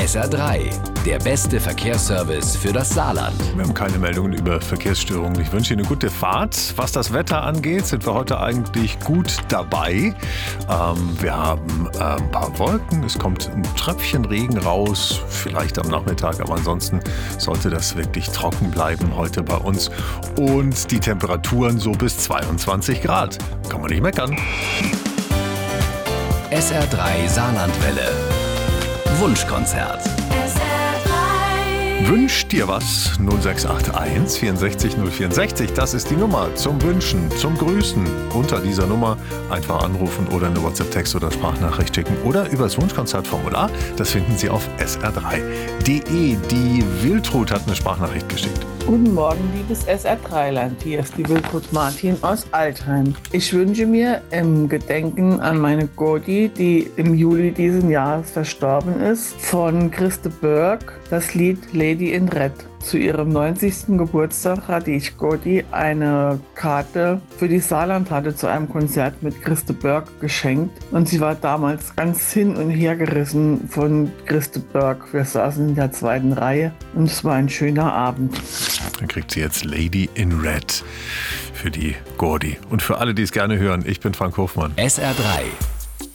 SR3, der beste Verkehrsservice für das Saarland. Wir haben keine Meldungen über Verkehrsstörungen. Ich wünsche Ihnen eine gute Fahrt. Was das Wetter angeht, sind wir heute eigentlich gut dabei. Wir haben ein paar Wolken, es kommt ein Tröpfchen Regen raus, vielleicht am Nachmittag, aber ansonsten sollte das wirklich trocken bleiben heute bei uns. Und die Temperaturen so bis 22 Grad. Kann man nicht meckern. SR3 Saarlandwelle. Wunschkonzert. Wünsch dir was? 0681 64 064. Das ist die Nummer zum Wünschen, zum Grüßen. Unter dieser Nummer einfach anrufen oder eine WhatsApp-Text oder Sprachnachricht schicken oder übers Wunschkonzertformular. Das finden Sie auf sr3.de. Die Wiltrud hat eine Sprachnachricht geschickt. Guten Morgen, liebes SR3-Land. Hier ist die Wiltrud Martin aus Altheim. Ich wünsche mir im Gedenken an meine Godi, die im Juli diesen Jahres verstorben ist, von Christe Berg das Lied Lady in Red. Zu ihrem 90. Geburtstag hatte ich Godi eine Karte für die Saarlandhalle zu einem Konzert mit Christe Berg geschenkt. Und sie war damals ganz hin und her gerissen von Christe Berg. Wir saßen in der zweiten Reihe und es war ein schöner Abend. Dann kriegt sie jetzt Lady in Red für die Gordi. Und für alle, die es gerne hören, ich bin Frank Hofmann. SR3